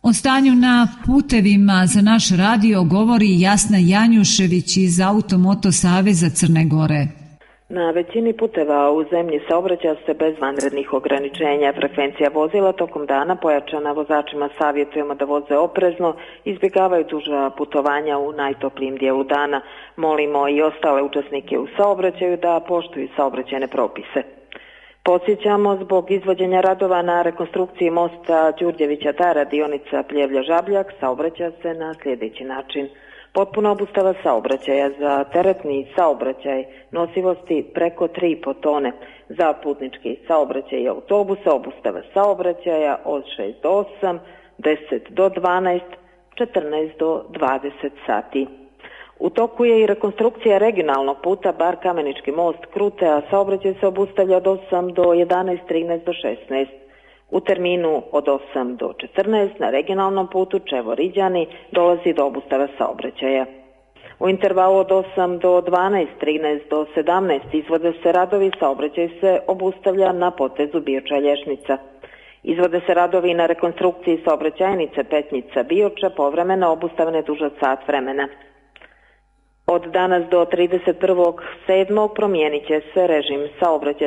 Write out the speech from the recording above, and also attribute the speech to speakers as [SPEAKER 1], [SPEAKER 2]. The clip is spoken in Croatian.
[SPEAKER 1] O stanju na putevima za naš radio govori Jasna Janjušević iz Automoto Saveza Crne Gore.
[SPEAKER 2] Na većini puteva u zemlji saobraća se bez vanrednih ograničenja. Frekvencija vozila tokom dana pojačana, vozačima savjetujemo da voze oprezno, izbjegavaju duža putovanja u najtoplijim dijelu dana. Molimo i ostale učesnike u saobraćaju da poštuju saobraćajne propise. Podsjećamo, zbog izvođenja radova na rekonstrukciji mosta Đurđevića-Tara, dionica Pljevlja-Žabljak, saobraća se na sljedeći način. Potpuna obustava saobraćaja za teretni saobraćaj nosivosti preko 3,5 tone. Za putnički saobraćaj i autobuse obustava saobraćaja od 6 do 8, 10 do 12, 14 do 20 sati. U toku je i rekonstrukcija regionalnog puta Bar-Kamenički most Krute, a saobraćaj se obustavlja od 8 do 11, 13 do 16. U terminu od 8 do 14 na regionalnom putu Čevo-Riđani dolazi do obustava saobraćaja. U intervalu od 8 do 12, 13 do 17 izvode se radovi, saobraćaj se obustavlja na potezu Bioča-Lješnica. Izvode se radovi na rekonstrukciji saobraćajnice Petnica-Bioča, povremeno obustavne duže od sat vremena. Od danas do 31.7. promijenit će se režim saobraćaja